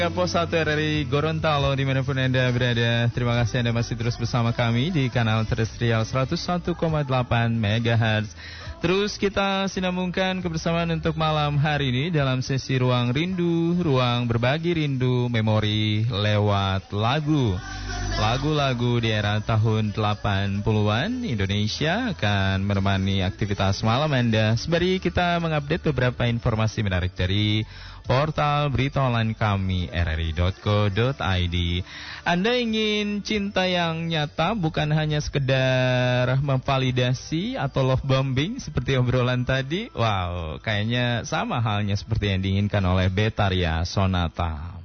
Pos 1 RRI Gorontalo dimanapun Anda berada. Terima kasih Anda masih terus bersama kami di kanal terestrial 101,8 MHz. Terus kita sinambungkan kebersamaan untuk malam hari ini dalam sesi Ruang Rindu, ruang berbagi rindu, memori lewat lagu. Lagu-lagu di era tahun 80-an Indonesia akan menemani aktivitas malam Anda. Sembari kita mengupdate beberapa informasi menarik dari portal berita online kami rri.co.id. Anda ingin cinta yang nyata, bukan hanya sekedar memvalidasi atau love bombing seperti obrolan tadi? Wow, kayaknya sama halnya seperti yang diinginkan oleh Betharia Sonata.